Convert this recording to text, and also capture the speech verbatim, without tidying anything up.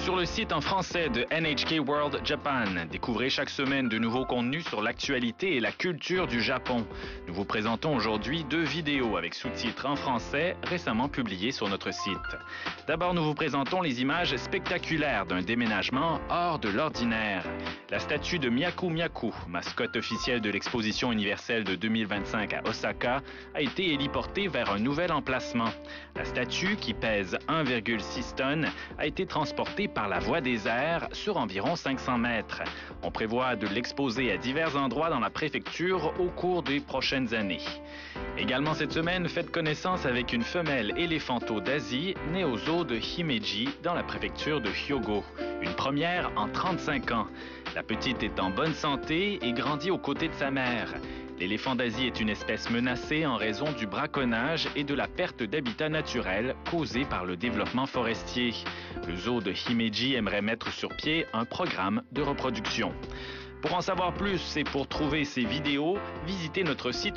Sur le site en français de N H K World Japan, découvrez chaque semaine de nouveaux contenus sur l'actualité et la culture du Japon. Nous vous présentons aujourd'hui deux vidéos avec sous-titres en français récemment publiées sur notre site. D'abord, nous vous présentons les images spectaculaires d'un déménagement hors de l'ordinaire. La statue de Myaku Myaku, mascotte officielle de l'exposition universelle de deux mille vingt-cinq à Osaka, a été héliportée vers un nouvel emplacement. La statue, qui pèse un virgule six tonnes, a été transportée par la voie des airs sur environ cinq cents mètres. On prévoit de l'exposer à divers endroits dans la préfecture au cours des prochaines années. Également cette semaine, faites connaissance avec une femelle éléphanto d'Asie née au zoo de Himeji dans la préfecture de Hyogo. Une première en trente-cinq ans. La petite est en bonne santé et grandit aux côtés de sa mère. L'éléphant d'Asie est une espèce menacée en raison du braconnage et de la perte d'habitat naturel causée par le développement forestier. Le zoo de Himeji aimerait mettre sur pied un programme de reproduction. Pour en savoir plus et pour trouver ces vidéos, visitez notre site